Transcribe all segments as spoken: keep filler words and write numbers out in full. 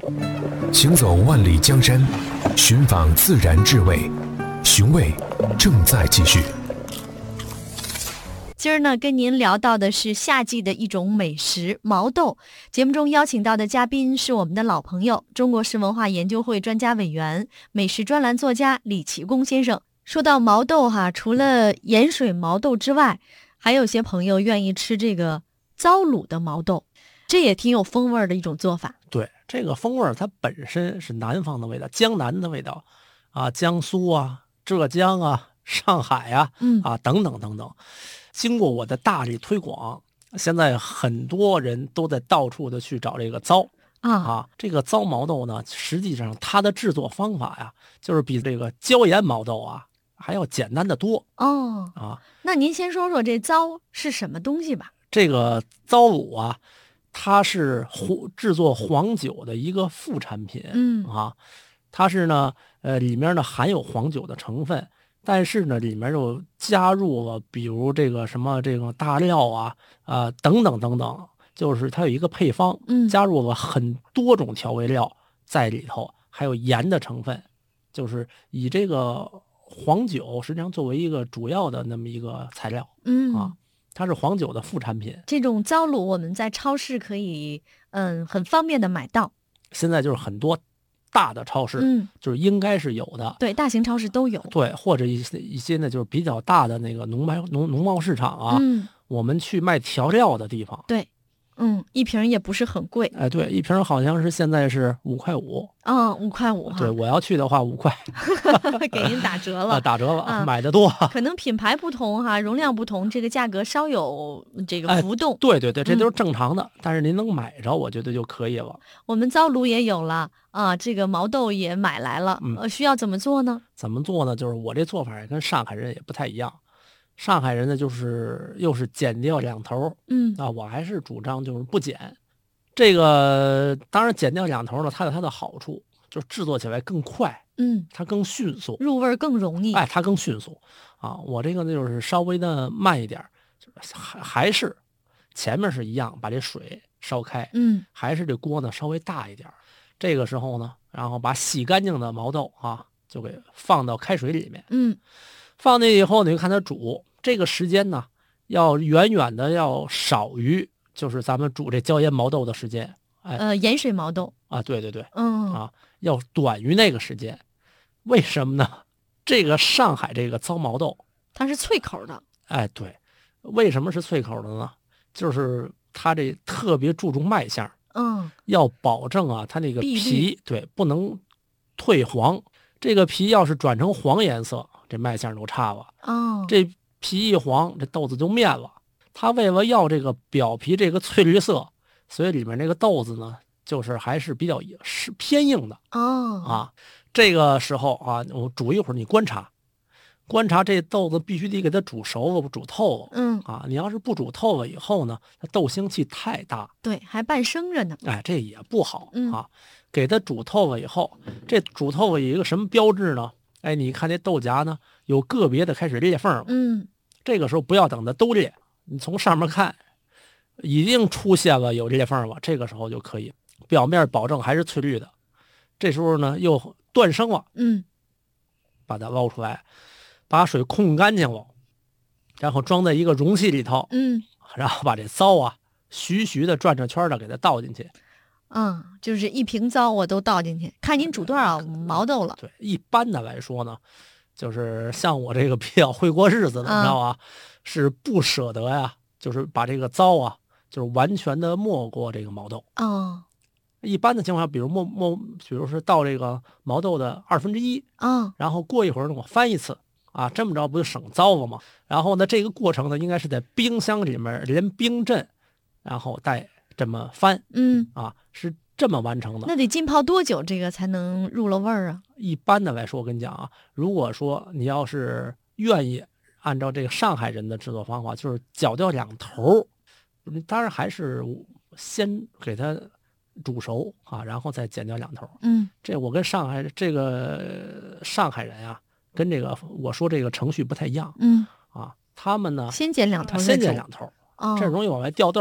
行走万里江山，寻访自然智慧，寻味正在继续。 今儿呢，跟您聊到的是夏季的一种美食毛豆。节目中邀请到的嘉宾是我们的老朋友，中国式文化研究会专家委员、美食专栏作家李奇功先生。说到毛豆哈，除了盐水毛豆之外，还有些朋友愿意吃这个糟卤的毛豆，这也挺有风味的一种做法。 对，这个风味它本身是南方的味道，江南的味道啊，江苏啊、浙江啊、上海啊， 嗯啊等等等等。经过我的大力推广，现在很多人都在到处的去找这个糟啊啊。这个糟毛豆呢，实际上它的制作方法呀，就是比这个椒盐毛豆啊还要简单的多哦啊。 那您先说说这糟是什么东西吧？ 这个糟卤啊，它是黄制作黄酒的一个副产品， 嗯啊，它是呢，呃，里面呢含有黄酒的成分。但是呢，里面又加入了，比如这个什么这个大料啊，啊、呃、等等等等，就是它有一个配方， 嗯， 加入了很多种调味料在里头，还有盐的成分，就是以这个黄酒实际上作为一个主要的那么一个材料， 嗯啊，它是黄酒的副产品。 这种糟卤我们在超市可以嗯很方便的买到， 现在就是很多大的超市， 嗯， 就是应该是有的， 对，大型超市都有， 对，或者一些一些呢，就是比较大的那个农卖农农贸市场啊， 嗯， 我们去卖调料的地方， 对，嗯，一瓶也不是很贵， 哎，对，一瓶好像是现在是五块五， 嗯，五块五哈， 对，我要去的话五块， 给您打折了， 啊，打折了， 啊买的多， 可能品牌不同哈，容量不同，这个价格稍有这个浮动， 哎、对对对，这都是嗯正常的，嗯、但是您能买着，我觉得就可以了。 我们糟卤也有了啊，这个毛豆也买来了， 嗯呃，需要怎么做呢？ 怎么做呢？就是我这做法也跟上海人也不太一样。上海人呢，就是又是剪掉两头， 嗯啊，我还是主张就是不剪。这个当然剪掉两头呢，它有它的好处，就是制作起来更快， 嗯， 它更迅速， 入味更容易， 哎，它更迅速啊。我这个呢就是稍微的慢一点，就是还还是前面是一样，把这水烧开， 嗯还是这锅呢稍微大一点。这个时候呢，然后把洗干净的毛豆啊，就给放到开水里面， 嗯放进去以后，你就看它煮，这个时间呢，要远远的要少于就是咱们煮这椒盐毛豆的时间，哎呃，盐水毛豆， 啊，对对对， 嗯啊，要短于那个时间。为什么呢？这个上海这个糟毛豆， 它是脆口的， 哎，对，为什么是脆口的呢？就是它这特别注重卖相， 嗯要保证啊，它那个碧绿皮对不能退黄。这个皮要是转成黄颜色，这卖相就差了。 哦， 这皮一黄，这豆子就面了。它为了要这个表皮这个翠绿色，所以里面这个豆子呢，就是还是比较是偏硬的哦啊。这个时候啊，我煮一会儿，你观察，观察这豆子必须得给它煮熟了、煮透了嗯， 啊。你要是不煮透了以后呢，它豆腥气太大， 对，还半生着呢， 哎，这也不好嗯啊。给它煮透了以后，这煮透了有一个什么标志呢？哎，你看这豆荚呢，有个别的开始裂缝了。 嗯这个时候不要等它都裂，你从上面看，已经出现了有裂缝了，这个时候就可以，表面保证还是翠绿的。这时候呢又断生了， 嗯把它捞出来，把水控干净了，然后装在一个容器里头， 嗯然后把这糟啊徐徐的转着圈的给它倒进去。 嗯，就是一瓶糟我都倒进去，看您煮多少毛豆了， 对，一般的来说呢，就是像我这个比较会过日子的， 嗯你知道吧？是不舍得呀，就是把这个糟啊，就是完全的没过这个毛豆。 哦一般的情况下，比如没没，比如说倒这个毛豆的二分之一， 哦然后过一会儿呢，我翻一次啊，这么着不就省糟了吗？然后呢，这个过程呢，应该是在冰箱里面连冰镇，然后再这么翻嗯， 啊，是这么完成的。 那得浸泡多久这个才能入了味儿啊？ 一般的来说，我跟你讲啊，如果说你要是愿意按照这个上海人的制作方法，就是绞掉两头儿，你当然还是先给它煮熟啊，然后再剪掉两头儿。 嗯这我跟上海这个上海人啊，跟这个我说这个程序不太一样嗯， 啊，他们呢先剪两头， 先剪两头儿， 哦， 这容易往外掉豆儿。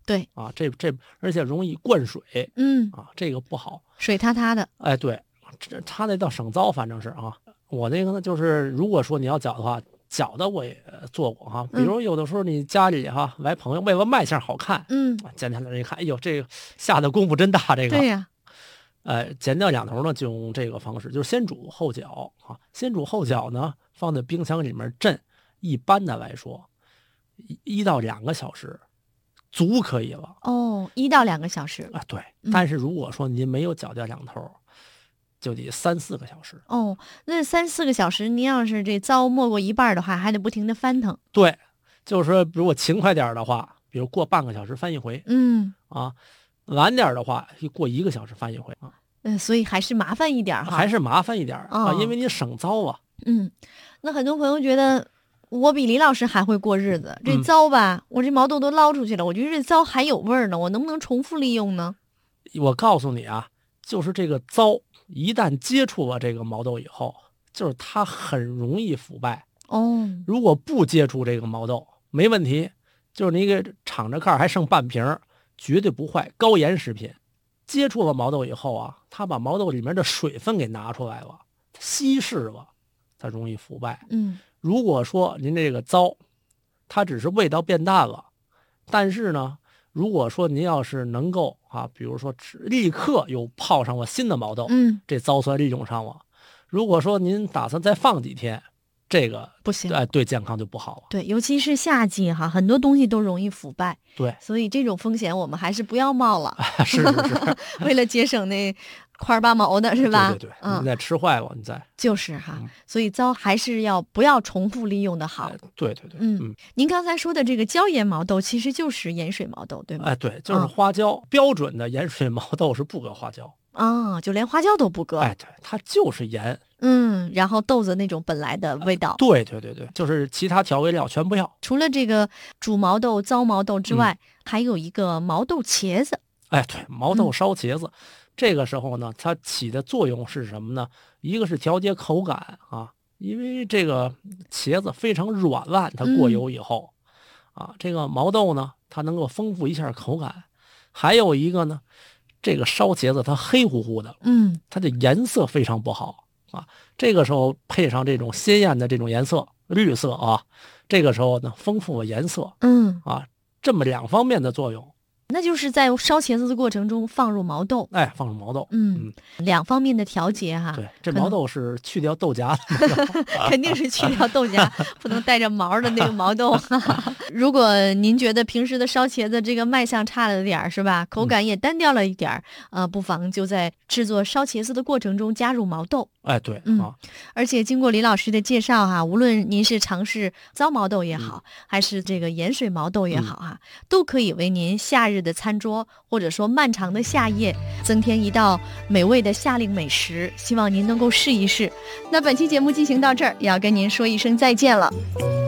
对啊，这这而且容易灌水， 嗯啊，这个不好， 水塌塌的。 哎，对，这他那叫省糟，反正是啊。我那个呢，就是如果说你要搅的话，搅的我也做过哈。比如有的时候你家里哈来朋友，为了卖相好看， 嗯， 剪下来一看，哎呦，这个下的功夫真大，这个。 对呀、 啊，呃，剪掉两头呢，就用这个方式，就是先煮后搅啊。先煮后搅呢，放在冰箱里面镇。一般的来说，一一到两个小时足可以了。 哦，一到两个小时啊，对。 嗯但是如果说您没有搅掉两头，就得三四个小时。 哦，那三四个小时，您要是这糟没过一半的话，还得不停的翻腾。 对，就是说，如果勤快点的话，比如过半个小时翻一回， 嗯啊，晚点的话，过一个小时翻一回啊， 呃，所以还是麻烦一点哈。 还是麻烦一点、 哦、 啊，因为你省糟啊。 嗯，那很多朋友觉得我比李老师还会过日子，这嗯糟吧，我这毛豆都捞出去了，我觉得这糟还有味儿呢，我能不能重复利用呢？ 我告诉你啊，就是这个糟一旦接触了这个毛豆以后，就是它很容易腐败。 哦， 如果不接触这个毛豆，没问题，就是你给敞着盖还剩半瓶，绝对不坏，高盐食品。接触了毛豆以后啊，它把毛豆里面的水分给拿出来了，稀释了，它容易腐败。 嗯， 如果说您这个糟，它只是味道变淡了，但是呢，如果说您要是能够啊，比如说立刻又泡上了新的毛豆， 嗯， 这糟算利用上了。如果说您打算再放几天，这个不行， 哎，对健康就不好了。 对，尤其是夏季哈，很多东西都容易腐败。 对， 所以这种风险我们还是不要冒了。 是是是， 为了节省那块儿八毛的是吧？ 对对对， 嗯， 你再吃坏了，你再就是哈， 嗯、 所以糟还是要不要重复利用的好。 哎、对对对， 嗯嗯， 您刚才说的这个椒盐毛豆其实就是盐水毛豆，对吗？ 哎，对，就是花椒，嗯、标准的盐水毛豆是不搁花椒啊、哦，就连花椒都不搁。 哎，对，它就是盐。 嗯，然后豆子那种本来的味道， 对对对对，就是其他调味料全不要。 除了这个煮毛豆、糟毛豆之外，嗯、还有一个毛豆茄子。 哎，对，毛豆烧茄子，嗯、这个时候呢，它起的作用是什么呢？一个是调节口感啊，因为这个茄子非常软烂，它过油以后，嗯、啊，这个毛豆呢，它能够丰富一下口感。还有一个呢，这个烧茄子它黑乎乎的， 嗯， 它的颜色非常不好。啊，这个时候配上这种鲜艳的这种颜色，绿色啊，这个时候呢，丰富了颜色， 嗯啊，这么两方面的作用。 那就是在烧茄子的过程中放入毛豆， 哎，放入毛豆， 嗯，嗯两方面的调节哈。 对，这毛豆是去掉豆荚的， 肯定是去掉豆荚，不能带着毛的那个毛豆。如果您觉得平时的烧茄子这个卖相差了点儿，是吧？口感也单调了一点儿，嗯、呃，不妨就在制作烧茄子的过程中加入毛豆。 哎，对， 嗯、 啊， 而且经过李老师的介绍哈，无论您是尝试糟毛豆也好，嗯、还是这个盐水毛豆也好哈，嗯、都可以为您夏日的餐桌或者说漫长的夏夜增添一道美味的夏令美食，希望您能够试一试。那本期节目进行到这儿，也要跟您说一声再见了。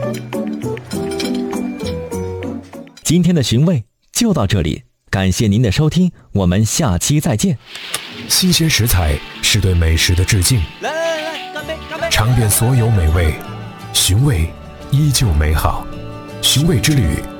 今天的寻味就到这里，感谢您的收听，我们下期再见。 新鲜食材是对美食的致敬， 来来来，干杯干杯！ 尝遍所有美味，寻味依旧美好。寻味之旅